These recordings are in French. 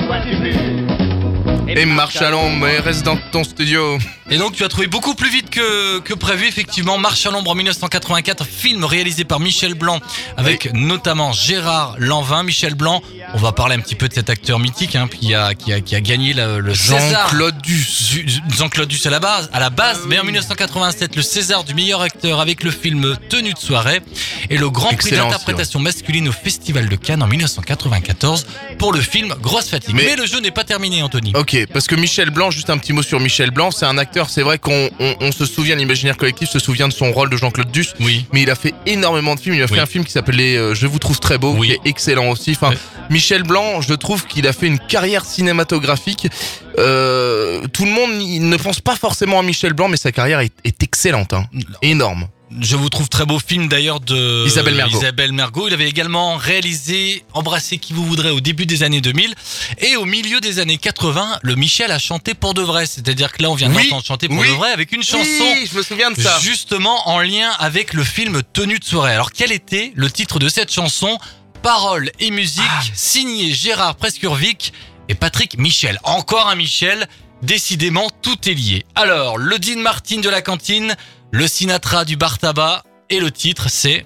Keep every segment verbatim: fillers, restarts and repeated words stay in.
Et marche à l'ombre et reste dans ton studio. Et donc tu as trouvé beaucoup plus vite que, que prévu, effectivement. Marche à l'ombre en dix-neuf cent quatre-vingt-quatre, film réalisé par Michel Blanc avec oui. notamment Gérard Lanvin. Michel Blanc, on va parler un petit peu de cet acteur mythique hein, qui, a, qui, a, qui a gagné le, le César. Jean-Claude Duss. Jean-Claude Duss à la base, à la base mais en dix-neuf cent quatre-vingt-sept, le César du meilleur acteur avec le film Tenue de soirée et le Grand Prix d'interprétation masculine au Festival de Cannes en dix-neuf cent quatre-vingt-quatorze pour le film Grosse Fatigue. Mais, mais le jeu n'est pas terminé, Anthony. Ok, parce que Michel Blanc, juste un petit mot sur Michel Blanc, c'est un acteur, c'est vrai qu'on on, on se souvient, l'imaginaire collectif se souvient de son rôle de Jean-Claude Duss, oui. mais il a fait énormément de films, il a fait oui. un film qui s'appelait euh, Je vous trouve très beau, oui. qui est excellent aussi. Enfin, oui. Michel Blanc, je trouve qu'il a fait une carrière cinématographique. Euh, tout le monde ne pense pas forcément à Michel Blanc, mais sa carrière est, est excellente, hein. Énorme. Je vous trouve très beau film d'ailleurs de Isabelle Mergo. Isabelle Mergo. Il avait également réalisé Embrasser qui vous voudrait au début des années deux mille et au milieu des années quatre-vingts, le Michel a chanté pour de vrai. C'est-à-dire que là, on vient oui. d'entendre chanter pour oui. de vrai avec une chanson. Oui, je me souviens de ça. Justement en lien avec le film Tenue de soirée. Alors quel était le titre de cette chanson? Paroles et musique ah. signé Gérard Prescurvic et Patrick Michel. Encore un Michel. Décidément, tout est lié. Alors, le Dean Martin de la cantine, le Sinatra du bar tabac et le titre c'est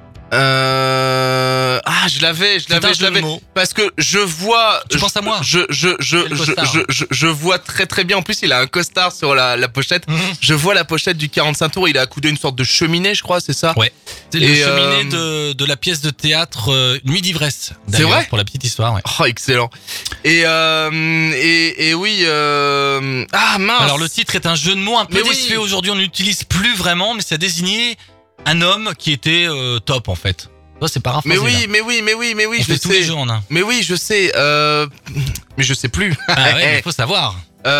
euh... ah je l'avais je l'avais je l'avais parce que je vois tu je, penses à moi je je je je, je je je vois très très bien. En plus il a un costard sur la, la pochette. Mmh. Je vois la pochette du quarante-cinq tours. Il a accoudé une sorte de cheminée, je crois, c'est ça? Ouais, c'est le cheminée euh... de de la pièce de théâtre euh, Nuit d'ivresse. C'est vrai, pour la petite histoire. Ouais. Oh excellent. Et euh, et et oui euh... ah mince. Alors le titre est un jeu de mots un peu désuet. Oui. Aujourd'hui on n'utilise plus vraiment, mais ça désignait un homme qui était euh, top en fait. Ça c'est pas Mais oui, mais oui, mais oui, mais oui, on je fait sais. Tous les jours, on a. Mais oui, je sais. Euh... Mais je sais plus. Ah ouais, il faut savoir.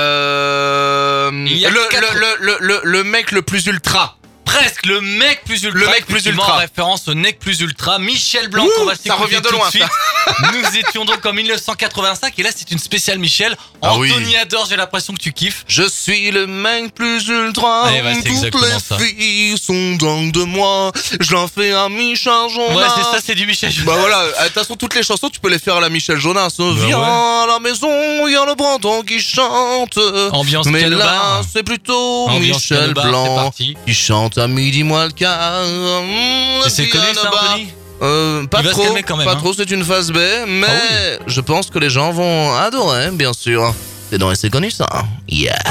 Euh... Il y a le, quatre... le, le, le, le mec le plus ultra. Presque le mec plus ultra. Le mec plus ultra. En référence au mec plus ultra, Michel Blanc. Ouh, on va ça revient de loin. De Nous étions donc en dix-neuf cent quatre-vingt-cinq et là c'est une spéciale Michel. Ah Anthony oui. adore, j'ai l'impression que tu kiffes. Je suis le mec plus ultra. Allez, bah, toutes les ça. filles sont dingues de moi. Je leur fais un Michel Jonas. Ouais, c'est ça, c'est du Michel Jonas. Bah voilà, de toute façon toutes les chansons tu peux les faire à la Michel Jonas. Bah viens ouais. à la maison, il y a le Brandon qui chante. Ambiance mais là bar. c'est plutôt Ambiance Michel bar, Blanc qui chante à midi moins le quart. C'est connu ça, Anthony? Euh, pas trop, quand même, pas hein. trop, c'est une phase B, mais ah oui. je pense que les gens vont adorer, bien sûr. C'est donc c'est connu ça. Yeah.